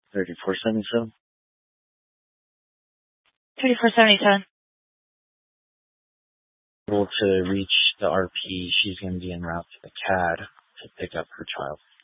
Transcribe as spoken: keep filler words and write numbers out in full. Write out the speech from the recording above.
thirty-four seventy-seven. thirty-four seventy-seven. Able to reach the R P. She's going to be en route to the C A D to pick up her child.